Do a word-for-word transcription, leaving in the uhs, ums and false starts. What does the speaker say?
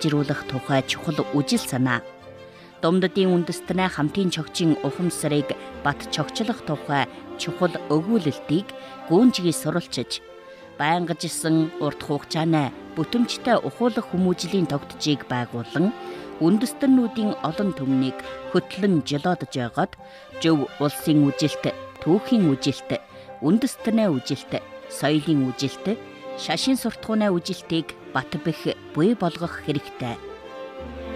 сайжруулах тухай чухал үжил санаа. Думддын үндэстнээ хамтын чогчийн ухамсарыг бат чогчлох тухай чухал өгүүлэлтийг гүнжгий суралцж, байнгажсэн урт хугацааны бүтэмжтэй ухуулах хүмүүжлийн тогтцыг байгуулан үндэстнүүдийн олон түмнийг хөтлөн жолоодж байгаад зөв улсын үжилт, түүхийн үжилт, үндэстнээ үжилт, соёлын үжилт, шашин суртахууны үжилтийг бат бэх буй болгох хэрэгтэй.